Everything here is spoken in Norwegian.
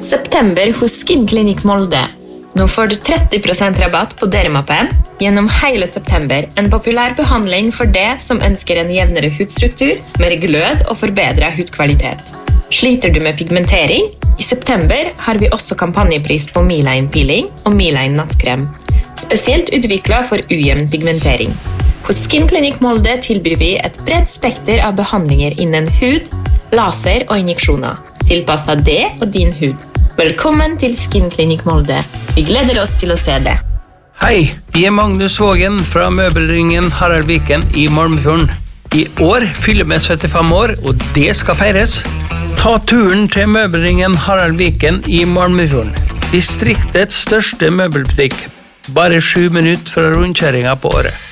September hos Skinklinikk Molde. Nå får du 30% rabatt på Dermapen gjennom hele september. En populær behandling for det som ønsker en jevnere hudstruktur, mer glød og forbedret hudkvalitet. Sliter du med pigmentering? I september har vi også kampanjepris på Miline Peeling og Miline Nattkrem. Spesielt utviklet for ujevn pigmentering. Hos Skinklinikk Molde tilbyr vi et bredt spekter av behandlinger innen hud, laser og injeksjoner, tilpasset det og din hud. Velkommen til Skinklinikk Molde. Vi gleder oss til å se det. Hei, jeg Magnus Vågen fra Møbelringen Harald Viken i Malmefjorden. I år fyller vi 75 år, og det skal feires. Ta turen til Møbelringen Harald Viken i Malmefjorden. Distriktets største møbelbutikk. Bare 7 minutter fra rundkjøringen på året.